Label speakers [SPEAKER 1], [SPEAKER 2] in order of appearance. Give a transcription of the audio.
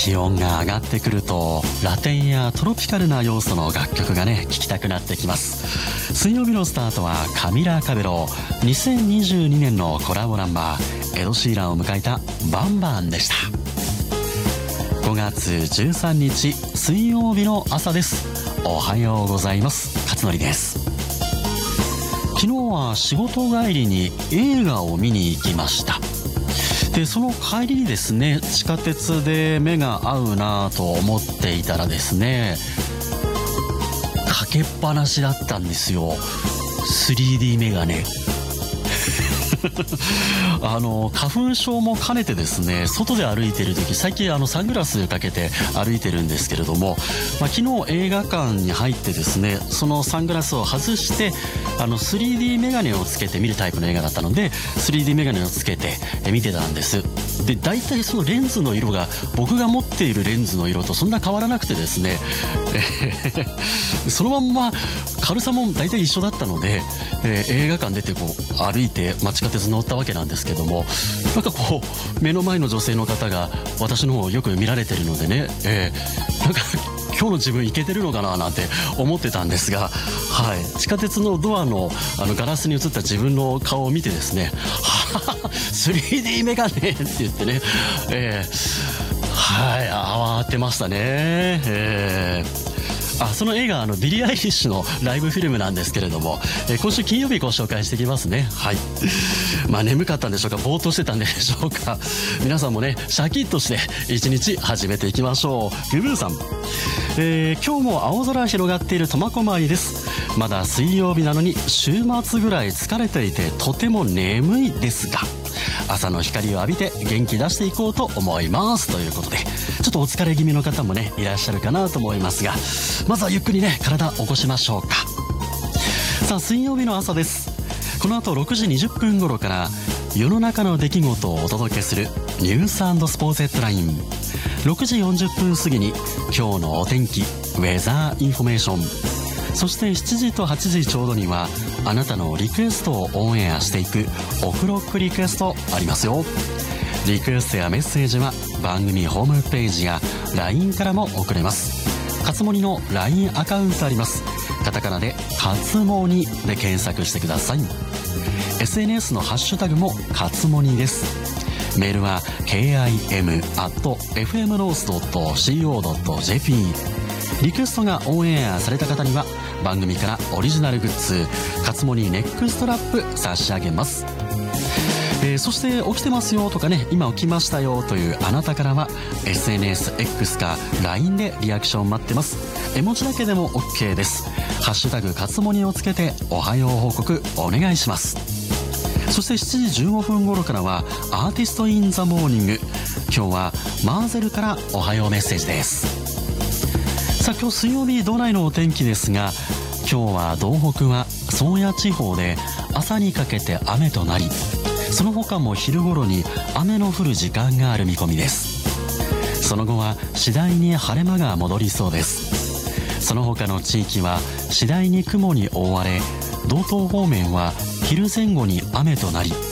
[SPEAKER 1] 気温が上がってくるとラテンやトロピカルな要素の楽曲がね聴きたくなってきます。水曜日のスタートはカミラ・カベロ、2022年のコラボナンバーエド・シーランを迎えたバンバンでした。5月13日水曜日の朝です。おはようございます。勝則です。昨日は仕事帰りに映画を見に行きました。でその帰りにですね、地下鉄で目が合うなと思っていたらですね、かけっぱなしだったんですよ、 3D メガネ花粉症も兼ねてですね、外で歩いている時、最近サングラスかけて歩いてるんですけれども、昨日映画館に入ってですね、そのサングラスを外して3D メガネをつけて見るタイプの映画だったので 3D メガネをつけて見てたんです。で大体そのレンズの色が僕が持っているレンズの色とそんな変わらなくてですね、そのまんま軽さも大体一緒だったので、映画館出てこう歩いて地下鉄乗ったわけなんですけども、なんかこう目の前の女性の方が私の方をよく見られてるのでね、なんか今日の自分イケてるのかななんて思ってたんですが、はい、地下鉄のドアのガラスに映った自分の顔を見てですね、はは 3D メガネって言ってね、はい慌てましたね。その映画ビリー・アイリッシュのライブフィルムなんですけれども、今週金曜日ご紹介していきますね。はい、眠かったんでしょうか、ぼーっとしてたんでしょうか。皆さんもねシャキッとして一日始めていきましょう。グブーさん、今日も青空広がっている苫小牧です。まだ水曜日なのに週末ぐらい疲れていてとても眠いですが、朝の光を浴びて元気出していこうと思いますということで、ちょっとお疲れ気味の方もねいらっしゃるかなと思いますが、まずはゆっくりね体を起こしましょうか。さあ水曜日の朝です。この後6時20分頃から世の中の出来事をお届けするニュース&スポーツヘッドライン。6時40分過ぎに今日のお天気ウェザーインフォメーション、そして7時と8時ちょうどにはあなたのリクエストをオンエアしていくオフロックリクエストありますよ。リクエストやメッセージは番組ホームページや LINE からも送れます。かつもりの LINE アカウントあります。カタカナでかつもにで検索してください。 SNS のハッシュタグもかつもにです。メールは kim@fmnorth.co.jp。 リクエストがオンエアされた方には番組からオリジナルグッズかつもにネックストラップ差し上げます。そして起きてますよとかね、今起きましたよというあなたからは SNSX か LINE でリアクション待ってます。絵文字だけでも OK です。ハッシュタグかつもにをつけておはよう報告お願いします。そして7時15分頃からはアーティストインザモーニング。今日はマーゼルからおはようメッセージです。さあ今日水曜日道内のお天気ですが、今日は道北は宗谷地方で朝にかけて雨となり、その他も昼頃に雨の降る時間がある見込みです。その後は次第に晴れ間が戻りそうです。その他の地域は次第に雲に覆われ、道東方面は昼前後に雨となり、